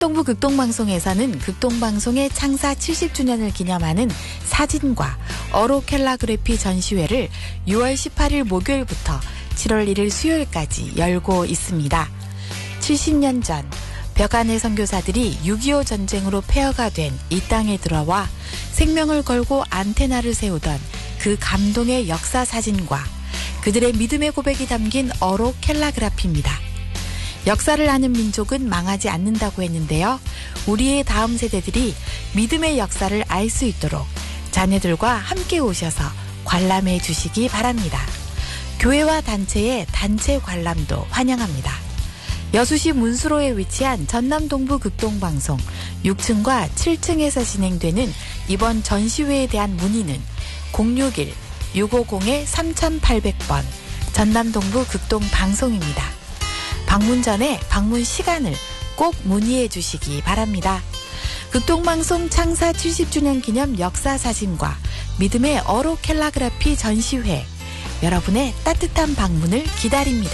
동부 극동방송에서는 극동방송의 창사 70주년을 기념하는 사진과 어로캘라그래피 전시회를 6월 18일 목요일부터 7월 1일 수요일까지 열고 있습니다. 70년 전 벽안의 선교사들이 6.25 전쟁으로 폐허가 된 이 땅에 들어와 생명을 걸고 안테나를 세우던 그 감동의 역사 사진과 그들의 믿음의 고백이 담긴 어로캘라그래피입니다. 역사를 아는 민족은 망하지 않는다고 했는데요. 우리의 다음 세대들이 믿음의 역사를 알 수 있도록 자녀들과 함께 오셔서 관람해 주시기 바랍니다. 교회와 단체의 단체 관람도 환영합니다. 여수시 문수로에 위치한 전남 동부 극동방송 6층과 7층에서 진행되는 이번 전시회에 대한 문의는 061-650-3800번 전남 동부 극동방송입니다. 방문 전에 방문 시간을 꼭 문의해 주시기 바랍니다. 극동방송 창사 70주년 기념 역사사진과 믿음의 어로캘라그래피 전시회, 여러분의 따뜻한 방문을 기다립니다.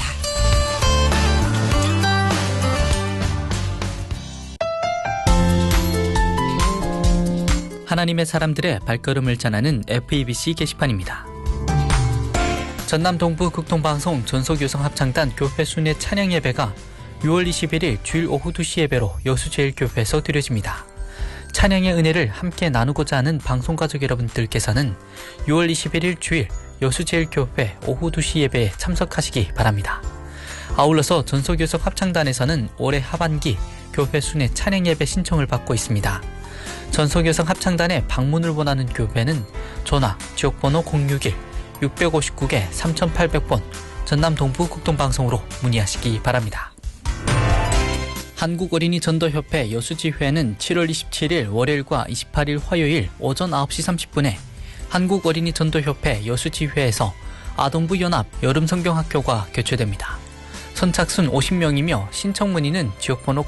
하나님의 사람들의 발걸음을 전하는 FEBC 게시판입니다. 전남 동부 극동방송 전속요성 합창단 교회 순회 찬양 예배가 6월 21일 주일 오후 2시 예배로 여수제일교회에서 드려집니다. 찬양의 은혜를 함께 나누고자 하는 방송가족 여러분들께서는 6월 21일 주일 여수제일교회 오후 2시 예배에 참석하시기 바랍니다. 아울러서 전속요성 합창단에서는 올해 하반기 교회 순회 찬양 예배 신청을 받고 있습니다. 전속요성 합창단에 방문을 원하는 교회는 전화 지역번호 061-659-3800번 전남 동부 극동방송으로 문의하시기 바랍니다. 한국어린이 전도협회 여수지회는 7월 27일 월요일과 28일 화요일 오전 9시 30분에 한국어린이 전도협회 여수지회에서 아동부 연합 여름성경학교가 개최됩니다. 선착순 50명이며 신청 문의는 지역번호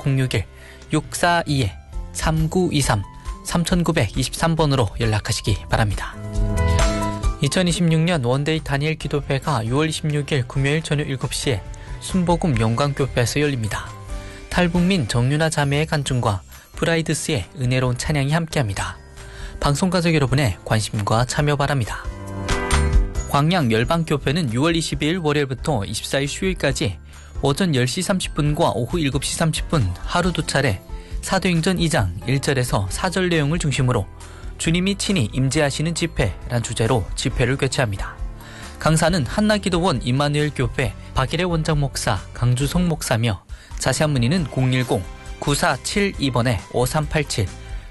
061-642-3923 3923번으로 연락하시기 바랍니다. 2026년 원데이 다니엘 기도회가 6월 26일 금요일 저녁 7시에 순복음 영광교회에서 열립니다. 탈북민 정윤아 자매의 간증과 브라이드스의 은혜로운 찬양이 함께합니다. 방송가족 여러분의 관심과 참여 바랍니다. 광양 열방교회는 6월 22일 월요일부터 24일 수요일까지 오전 10시 30분과 오후 7시 30분 하루 두 차례 사도행전 2장 1절에서 4절 내용을 중심으로 주님이 친히 임재하시는 집회란 주제로 집회를 개최합니다. 강사는 한나기도원 임마누엘 교회 박일의 원장 목사 강주성 목사며 자세한 문의는 010-9472-5387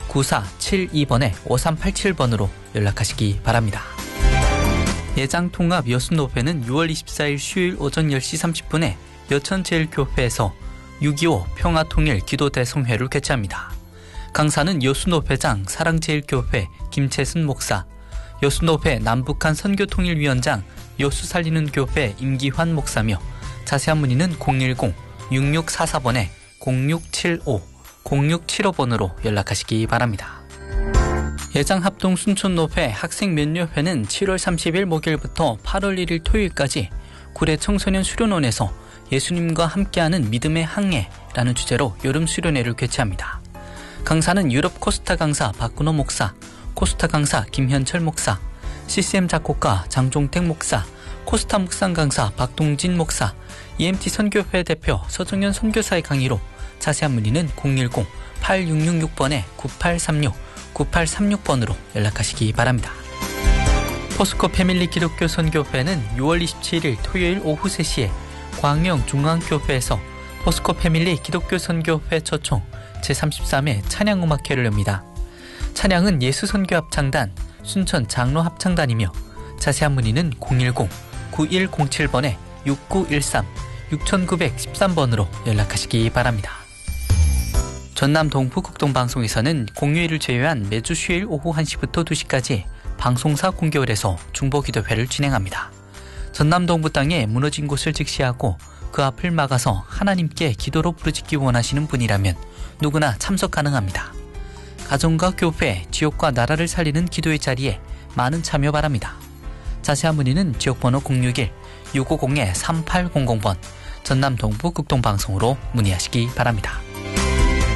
9472-5387번으로 연락하시기 바랍니다. 예장통합 여수노회는 6월 24일 수요일 오전 10시 30분에 여천제일교회에서 6.25 평화통일 기도대성회를 개최합니다. 강사는 여수노회장 사랑제일교회 김채순 목사, 여수노회 남북한 선교통일위원장 여수살리는교회 임기환 목사며 자세한 문의는 010-6644번에 0675, 0675번으로 연락하시기 바랍니다. 예장합동 순천노회 학생면녀회는 7월 30일 목요일부터 8월 1일 토요일까지 구례 청소년 수련원에서 예수님과 함께하는 믿음의 항해라는 주제로 여름 수련회를 개최합니다. 강사는 유럽 코스타 강사 박근호 목사, 코스타 강사 김현철 목사, CCM 작곡가 장종택 목사, 코스타 묵상 강사 박동진 목사, EMT 선교회 대표 서정현 선교사의 강의로 자세한 문의는 010-8666번에 9836, 9836번으로 연락하시기 바랍니다. 포스코 패밀리 기독교 선교회는 6월 27일 토요일 오후 3시에 광명 중앙교회에서 포스코 패밀리 기독교 선교회 초청 제33회 찬양음악회를 엽니다. 찬양은 예수선교합창단, 순천 장로합창단이며 자세한 문의는 010-9107번에 6913, 6913번으로 연락하시기 바랍니다. 전남 동부 극동방송에서는 공휴일을 제외한 매주 수요일 오후 1시부터 2시까지 방송사 공개월에서 중보기도회를 진행합니다. 전남 동부 땅에 무너진 곳을 직시하고 그 앞을 막아서 하나님께 기도로 부르짖기 원하시는 분이라면 누구나 참석 가능합니다. 가정과 교회, 지역과 나라를 살리는 기도의 자리에 많은 참여 바랍니다. 자세한 문의는 지역번호 061-650-3800번 전남 동부 극동방송으로 문의하시기 바랍니다.